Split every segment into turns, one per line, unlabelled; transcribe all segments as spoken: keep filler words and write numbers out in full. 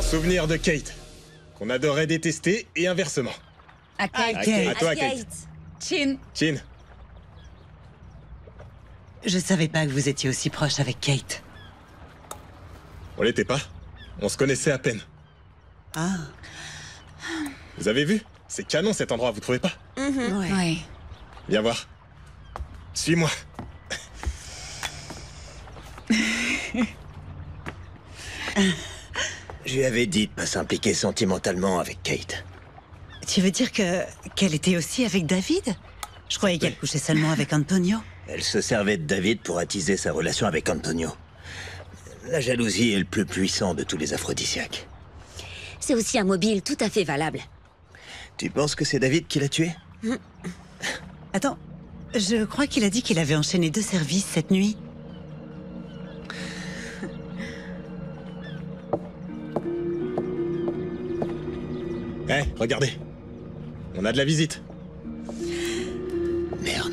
Souvenir de Kate, qu'on adorait détester et inversement.
À Kate.
À, Kate. À toi, Kate.
Chin.
Chin.
Je savais pas que vous étiez aussi proche avec Kate.
On l'était pas. On se connaissait à peine.
Ah.
Vous avez vu? C'est canon cet endroit, vous trouvez pas?
Mm-hmm. Ouais.
Ouais.
Viens voir. Suis-moi.
Je lui avais dit de pas s'impliquer sentimentalement avec Kate.
Tu veux dire que qu'elle était aussi avec David? Je croyais qu'elle couchait seulement avec Antonio.
Elle se servait de David pour attiser sa relation avec Antonio. La jalousie est le plus puissant de tous les aphrodisiaques.
C'est aussi un mobile tout à fait valable.
Tu penses que c'est David qui l'a tué?
Mmh.
Attends, je crois qu'il a dit qu'il avait enchaîné deux services cette nuit.
Eh, hey, regardez. On a de la visite.
Merde.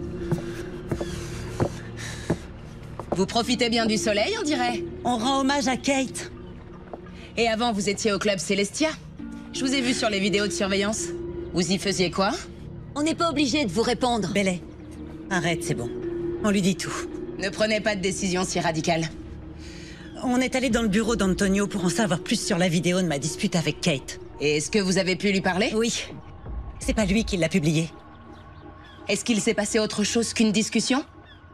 Vous profitez bien du soleil, on dirait.
On rend hommage à Kate.
Et avant, vous étiez au club Celestia. Je vous ai vu sur les vidéos de surveillance. Vous y faisiez quoi?
On n'est pas obligé de vous répondre.
Bellet, arrête, c'est bon. On lui dit tout.
Ne prenez pas de décision si radicale.
On est allé dans le bureau d'Antonio pour en savoir plus sur la vidéo de ma dispute avec Kate.
Et est-ce que vous avez pu lui parler?
Oui. C'est pas lui qui l'a publié.
Est-ce qu'il s'est passé autre chose qu'une discussion?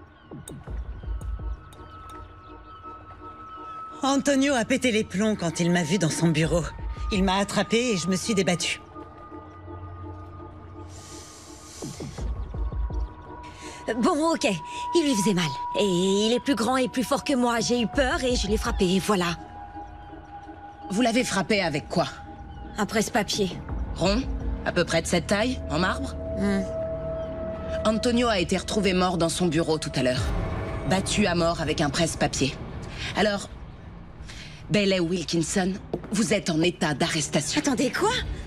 Antonio a pété les plombs quand il m'a vu dans son bureau. Il m'a attrapé et je me suis débattue.
Bon, ok. Il lui faisait mal. Et il est plus grand et plus fort que moi. J'ai eu peur et je l'ai frappé, voilà.
Vous l'avez frappé avec quoi?
Un presse-papier.
Rond? À peu près de cette taille? En marbre?
Mm.
Antonio a été retrouvé mort dans son bureau tout à l'heure. Battu à mort avec un presse-papier. Alors, Bellet Wilkinson, vous êtes en état d'arrestation.
Attendez, quoi?